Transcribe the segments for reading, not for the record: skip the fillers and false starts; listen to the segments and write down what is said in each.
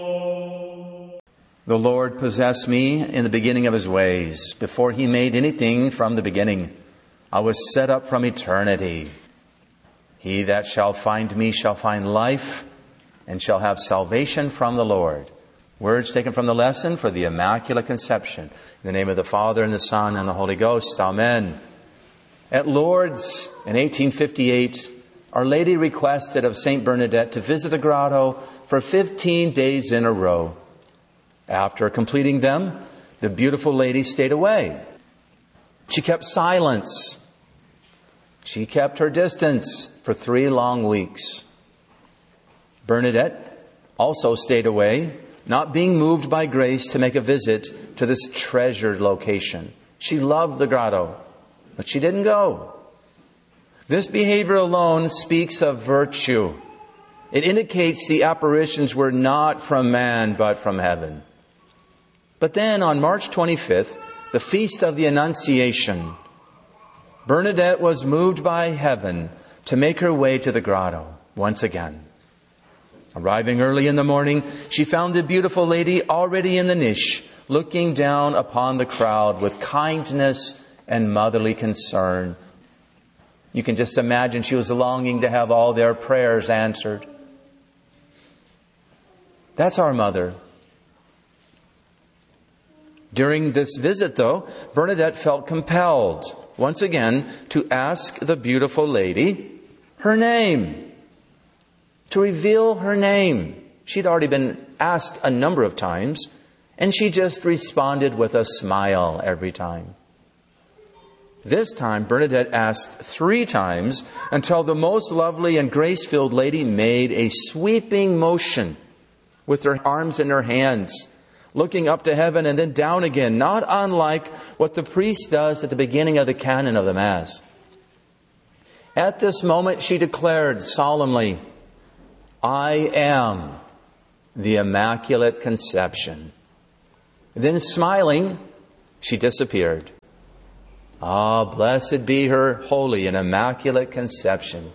The Lord possessed me in the beginning of His ways. Before He made anything from the beginning, I was set up from eternity. He that shall find me shall find life and shall have salvation from the Lord. Words taken from the lesson for the Immaculate Conception. In the name of the Father, and the Son, and the Holy Ghost. Amen. At Lourdes in 1858, Our Lady requested of St. Bernadette to visit the grotto for 15 days in a row. After completing them, the beautiful lady stayed away. She kept silence. She kept her distance for 3 long weeks. Bernadette also stayed away, not being moved by grace to make a visit to this treasured location. She loved the grotto, but she didn't go. This behavior alone speaks of virtue. It indicates the apparitions were not from man, but from heaven. But then on March 25th, the feast of the Annunciation, Bernadette was moved by heaven to make her way to the grotto once again. Arriving early in the morning, she found the beautiful lady already in the niche, looking down upon the crowd with kindness and motherly concern. You can just imagine she was longing to have all their prayers answered. That's our mother. During this visit, though, Bernadette felt compelled, once again, to ask the beautiful lady her name, to reveal her name. She'd already been asked a number of times, and she just responded with a smile every time. This time, Bernadette asked 3 times until the most lovely and grace-filled lady made a sweeping motion with her arms in her hands, looking up to heaven and then down again, not unlike what the priest does at the beginning of the canon of the Mass. At this moment, she declared solemnly, "I am the Immaculate Conception." Then smiling, she disappeared. Ah, blessed be her holy and immaculate conception.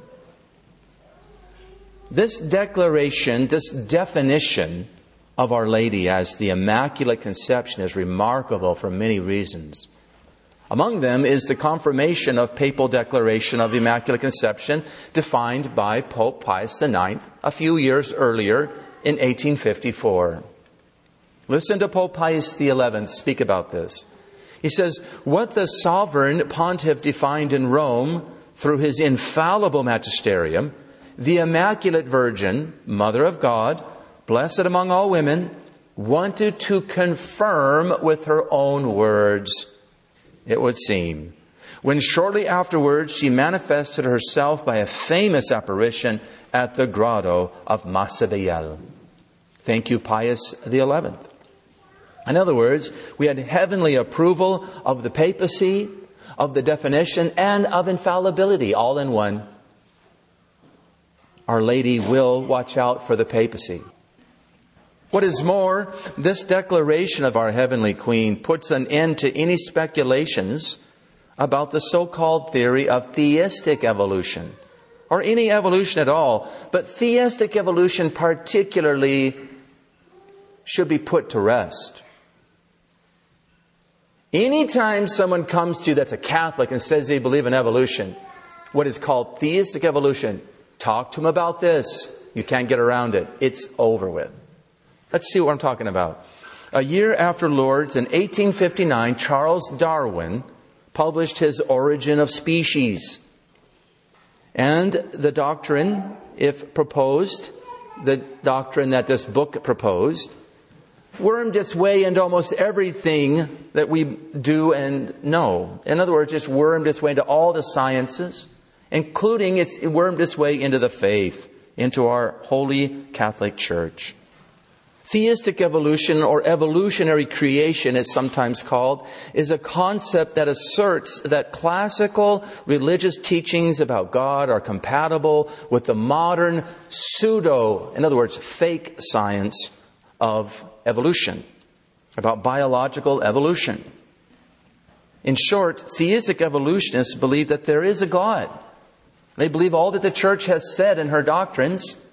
This declaration, this definition of Our Lady as the Immaculate Conception is remarkable for many reasons. Among them is the confirmation of papal declaration of the Immaculate Conception defined by Pope Pius IX a few years earlier in 1854. Listen to Pope Pius XI speak about this. He says, "What the sovereign pontiff defined in Rome through his infallible magisterium, the Immaculate Virgin, Mother of God, blessed among all women, wanted to confirm with her own words, it would seem, when shortly afterwards she manifested herself by a famous apparition at the grotto of Massabielle." Thank you, Pius XI. In other words, we had heavenly approval of the papacy, of the definition, and of infallibility, all in one. Our Lady will watch out for the papacy. What is more, this declaration of our Heavenly Queen puts an end to any speculations about the so-called theory of theistic evolution, or any evolution at all, but theistic evolution particularly should be put to rest. Anytime someone comes to you that's a Catholic and says they believe in evolution, what is called theistic evolution, talk to them about this. You can't get around it. It's over with. Let's see what I'm talking about. A year after Lourdes, in 1859, Charles Darwin published his Origin of Species. And the doctrine, if proposed, the doctrine that this book proposed, wormed its way into almost everything that we do and know. In other words, it's wormed its way into all the sciences, including it wormed its way into the faith, into our Holy Catholic Church. Theistic evolution, or evolutionary creation as sometimes called, is a concept that asserts that classical religious teachings about God are compatible with the modern pseudo, in other words, fake science of evolution, about biological evolution. In short, theistic evolutionists believe that there is a God. They believe all that the Church has said in her doctrines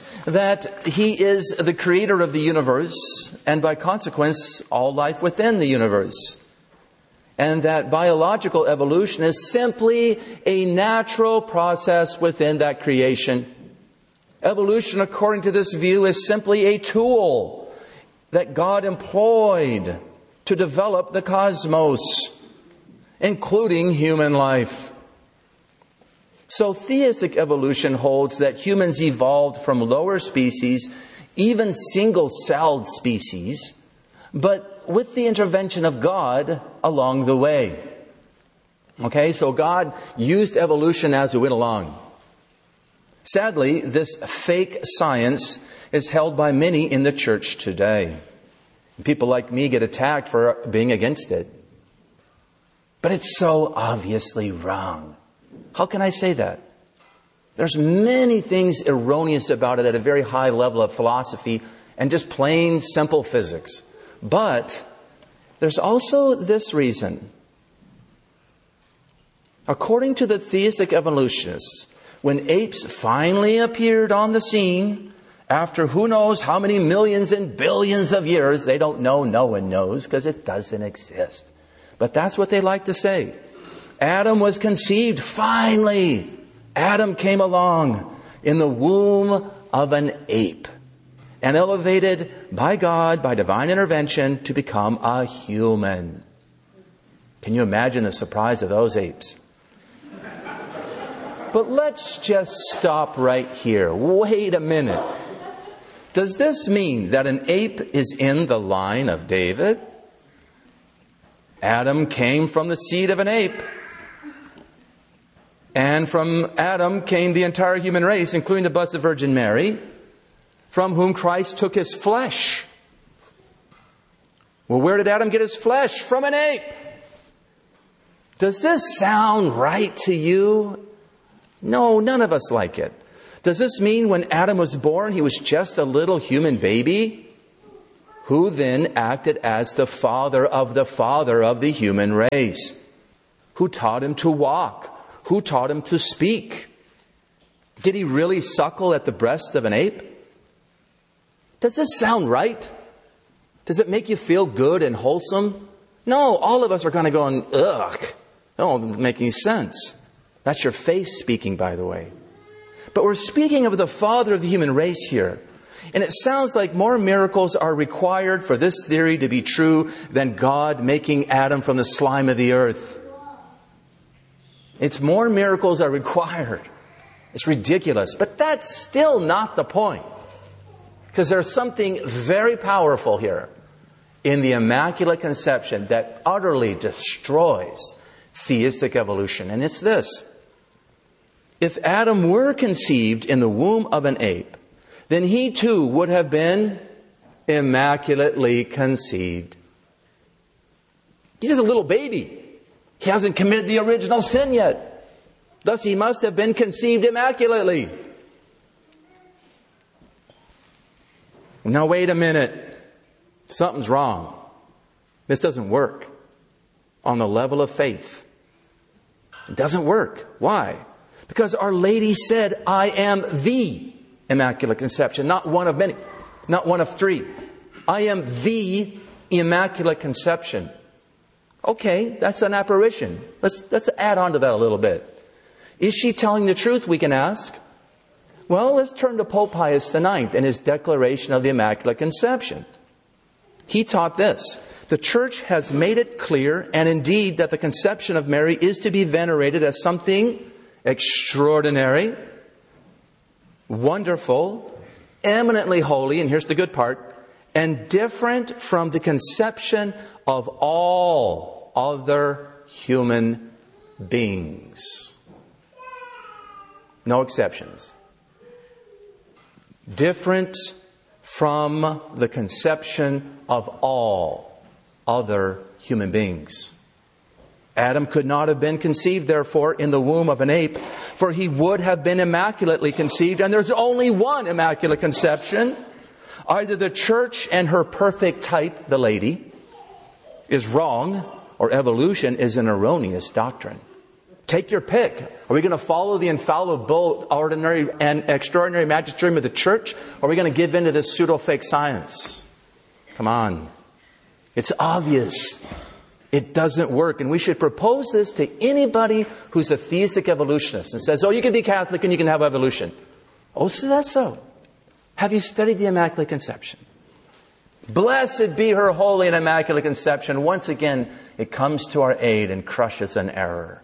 that He is the creator of the universe, and by consequence, all life within the universe. And that biological evolution is simply a natural process within that creation. Evolution, according to this view, is simply a tool that God employed to develop the cosmos, including human life. So theistic evolution holds that humans evolved from lower species, even single-celled species, but with the intervention of God along the way. Okay, so God used evolution as we went along. Sadly, this fake science is held by many in the church today. People like me get attacked for being against it. But it's so obviously wrong. How can I say that? There's many things erroneous about it at a very high level of philosophy and just plain simple physics. But there's also this reason. According to the theistic evolutionists, when apes finally appeared on the scene, after who knows how many millions and billions of years, they don't know, no one knows, because it doesn't exist. But that's what they like to say. Adam was conceived finally. Adam came along in the womb of an ape and elevated by God, by divine intervention, to become a human. Can you imagine the surprise of those apes? But let's just stop right here. Wait a minute. Does this mean that an ape is in the line of David? Adam came from the seed of an ape. And from Adam came the entire human race, including the Blessed Virgin Mary, from whom Christ took his flesh. Well, where did Adam get his flesh? From an ape. Does this sound right to you? No, none of us like it. Does this mean when Adam was born, he was just a little human baby? Who then acted as the father of the human race? Who taught him to walk? Who taught him to speak? Did he really suckle at the breast of an ape? Does this sound right? Does it make you feel good and wholesome? No, all of us are kind of going, ugh. That don't make any sense. That's your faith speaking, by the way. But we're speaking of the father of the human race here. And it sounds like more miracles are required for this theory to be true than God making Adam from the slime of the earth. It's more miracles are required. It's ridiculous. But that's still not the point. Because there's something very powerful here in the Immaculate Conception that utterly destroys theistic evolution. And it's this. If Adam were conceived in the womb of an ape, then he too would have been immaculately conceived. He's just a little baby. He hasn't committed the original sin yet. Thus he must have been conceived immaculately. Now wait a minute. Something's wrong. This doesn't work on the level of faith. It doesn't work. Why? Because Our Lady said, I am the Immaculate Conception. Not one of many. Not one of three. I am the Immaculate Conception. Okay, that's an apparition. Let's add on to that a little bit. Is she telling the truth, we can ask? Well, let's turn to Pope Pius IX and his declaration of the Immaculate Conception. He taught this. The Church has made it clear, and indeed, that the conception of Mary is to be venerated as something extraordinary, wonderful, eminently holy, and here's the good part, and different from the conception of all other human beings. No exceptions. Different from the conception of all other human beings. Adam could not have been conceived, therefore, in the womb of an ape, for he would have been immaculately conceived, and there's only one Immaculate Conception. Either the Church and her perfect type, the Lady, is wrong, or evolution is an erroneous doctrine. Take your pick. Are we going to follow the infallible, ordinary, and extraordinary magisterium of the church? Or are we going to give in to this pseudo-fake science? Come on. It's obvious. It doesn't work. And we should propose this to anybody who's a theistic evolutionist and says, oh, you can be Catholic and you can have evolution. Oh, so that's so. Have you studied the Immaculate Conception? Blessed be her holy and immaculate conception. Once again, it comes to our aid and crushes an error.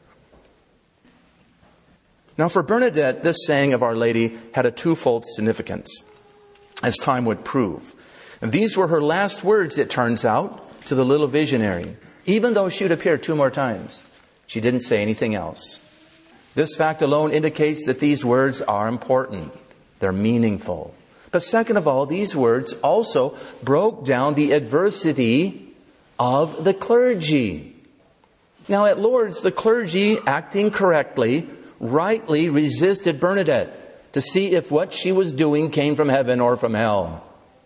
Now, for Bernadette, this saying of Our Lady had a twofold significance, as time would prove. And these were her last words, it turns out, to the little visionary. Even though she would appear 2 more times, she didn't say anything else. This fact alone indicates that these words are important. They're meaningful. But second of all, these words also broke down the adversity of the clergy. Now, at Lourdes, the clergy, acting correctly, rightly resisted Bernadette to see if what she was doing came from heaven or from hell.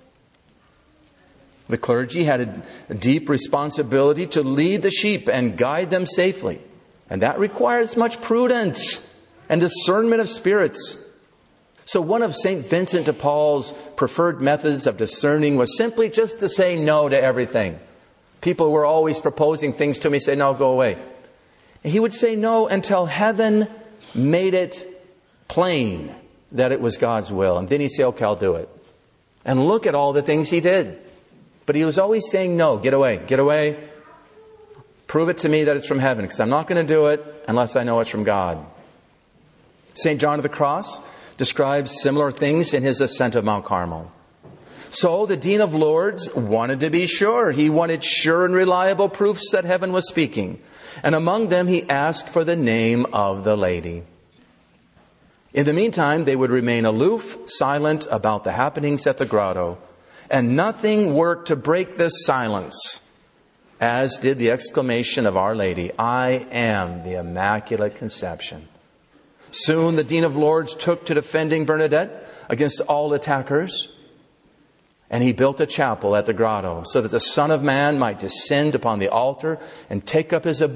The clergy had a deep responsibility to lead the sheep and guide them safely. And that requires much prudence and discernment of spirits. So one of St. Vincent de Paul's preferred methods of discerning was simply just to say no to everything. People were always proposing things to me, say, no, go away. And he would say no until heaven made it plain that it was God's will. And then he'd say, okay, I'll do it. And look at all the things he did. But he was always saying, no, get away. Prove it to me that it's from heaven, because I'm not going to do it unless I know it's from God. St. John of the Cross describes similar things in his ascent of Mount Carmel. So the Dean of Lourdes wanted to be sure. He wanted sure and reliable proofs that heaven was speaking. And among them, he asked for the name of the lady. In the meantime, they would remain aloof, silent about the happenings at the grotto. And nothing worked to break this silence, as did the exclamation of Our Lady, I am the Immaculate Conception. Soon the Dean of Lourdes took to defending Bernadette against all attackers. And he built a chapel at the grotto so that the Son of Man might descend upon the altar and take up his abode